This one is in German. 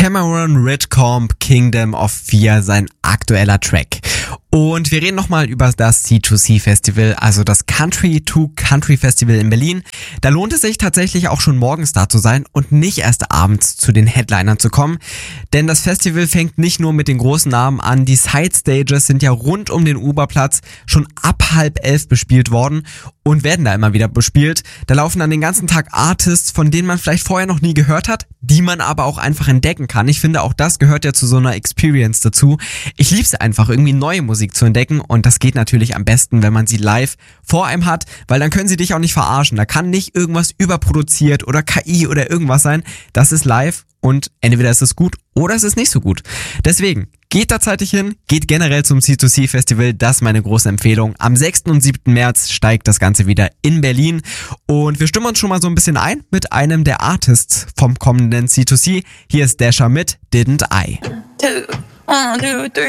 Cameron Ridcomb, Kingdom of Fear, sein aktueller Track. Und wir reden nochmal über das C2C Festival, also das Country to Country Festival in Berlin. Da lohnt es sich tatsächlich auch schon morgens da zu sein und nicht erst abends zu den Headlinern zu kommen. Denn das Festival fängt nicht nur mit den großen Namen an, die Side-Stages sind ja rund um den Uberplatz schon ab 10:30 bespielt worden und werden da immer wieder bespielt. Da laufen dann den ganzen Tag Artists, von denen man vielleicht vorher noch nie gehört hat, die man aber auch einfach entdecken kann. Ich finde, auch das gehört ja zu so einer Experience dazu. Ich liebe es einfach, irgendwie neue Musik zu entdecken und das geht natürlich am besten, wenn man sie live vor einem hat, weil dann können sie dich auch nicht verarschen. Da kann nicht irgendwas überproduziert oder KI oder irgendwas sein. Das ist live und entweder ist es gut oder es ist nicht so gut. Deswegen, geht da zeitig hin, geht generell zum C2C Festival, das ist meine große Empfehlung. Am 6. und 7. März steigt das Ganze wieder in Berlin und wir stimmen uns schon mal so ein bisschen ein mit einem der Artists vom kommenden C2C. Hier ist Dasher mit Didn't I. 2, 1, 2, 3.